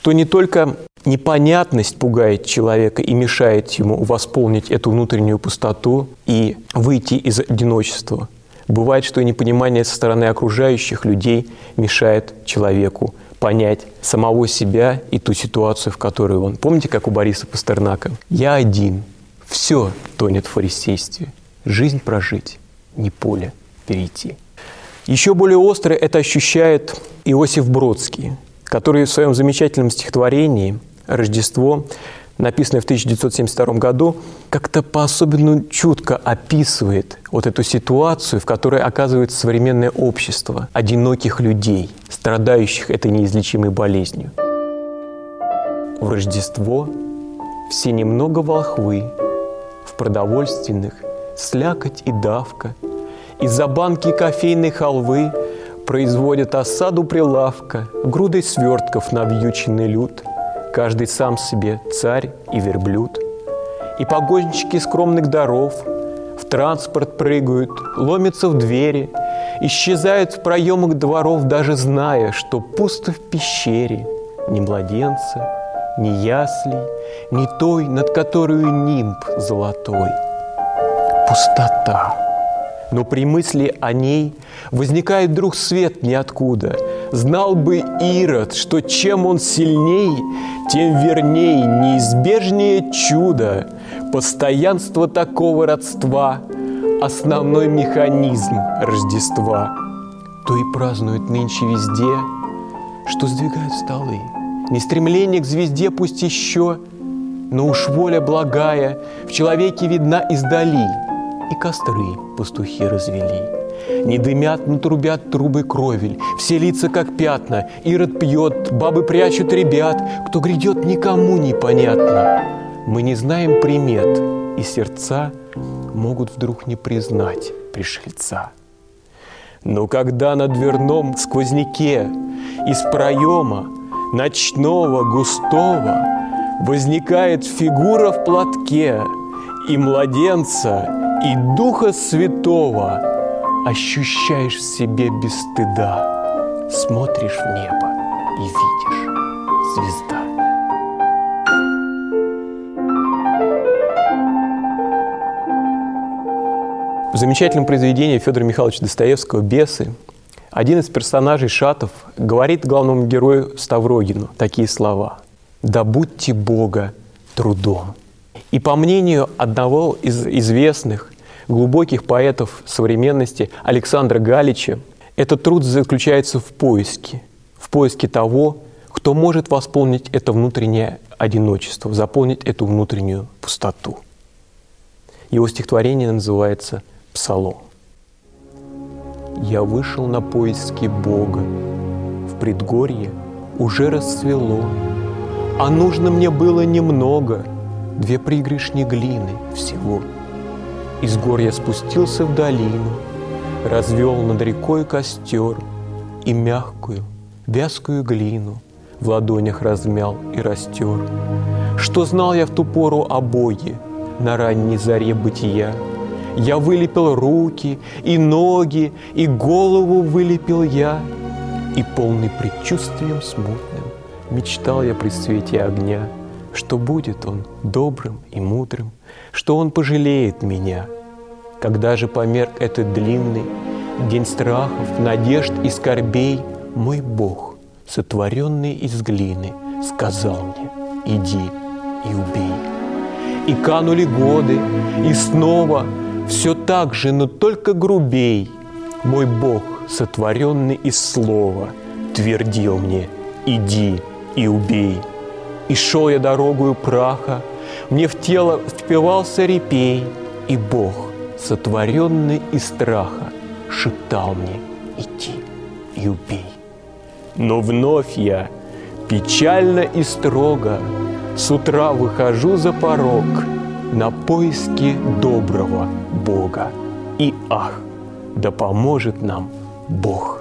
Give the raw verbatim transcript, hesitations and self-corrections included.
что не только непонятность пугает человека и мешает ему восполнить эту внутреннюю пустоту и выйти из одиночества. Бывает, что и непонимание со стороны окружающих людей мешает человеку понять самого себя и ту ситуацию, в которой он. Помните, как у Бориса Пастернака? «Я один, все тонет в фарисействе, жизнь прожить, не поле перейти». Еще более остро это ощущает Иосиф Бродский, который в своем замечательном стихотворении «Рождество», написанное в тысяча девятьсот семьдесят втором году, как-то по-особенному чутко описывает вот эту ситуацию, в которой оказывается современное общество одиноких людей, страдающих этой неизлечимой болезнью. В Рождество все немного волхвы, в продовольственных слякоть и давка, из-за банки кофейной халвы производят осаду прилавка, грудой свертков навьюченный люд, каждый сам себе царь и верблюд. И погонщики скромных даров в транспорт прыгают, ломятся в двери, исчезают в проемах дворов, даже зная, что пусто в пещере ни младенца, ни яслей, ни той, над которую нимб золотой. Пустота. Но при мысли о ней возникает вдруг свет ниоткуда. Знал бы Ирод, что чем он сильней, тем верней, неизбежнее чудо. Постоянство такого родства – основной механизм Рождества. То и празднуют нынче везде, что сдвигают столы. Не стремление к звезде пусть еще, но уж воля благая в человеке видна издали. И костры пастухи развели. Не дымят, но трубят трубы кровель. Все лица как пятна. Ирод пьет, бабы прячут ребят. Кто грядет, никому непонятно. Мы не знаем примет, и сердца могут вдруг не признать пришельца. Но когда на дверном сквозняке из проема ночного густого возникает фигура в платке, и младенца, и Духа Святого ощущаешь в себе без стыда, смотришь в небо и видишь звезда. В замечательном произведении Федора Михайловича Достоевского «Бесы» один из персонажей, Шатов, говорит главному герою Ставрогину такие слова: «Добудьте Бога трудом». И по мнению одного из известных, глубоких поэтов современности Александра Галича, этот труд заключается в поиске, в поиске того, кто может восполнить это внутреннее одиночество, заполнить эту внутреннюю пустоту. Его стихотворение называется «Псалом». «Я вышел на поиски Бога, в предгорье уже расцвело, а нужно мне было немного, две пригоршни глины всего. Из гор я спустился в долину, развел над рекой костер и мягкую, вязкую глину в ладонях размял и растер. Что знал я в ту пору о Боге на ранней заре бытия? Я вылепил руки и ноги, и голову вылепил я, и полный предчувствием смутным мечтал я при свете огня, что будет он добрым и мудрым, что он пожалеет меня. Когда же померк этот длинный день страхов, надежд и скорбей, мой Бог, сотворенный из глины, сказал мне: иди и убей. И канули годы, и снова все так же, но только грубей, мой Бог, сотворенный из слова, твердил мне: иди и убей. И шел я дорогою праха, мне в тело впивался репей, и Бог, сотворенный из страха, шептал мне: иди и убей. Но вновь я, печально и строго, с утра выхожу за порог на поиски доброго Бога. И ах, да поможет нам Бог!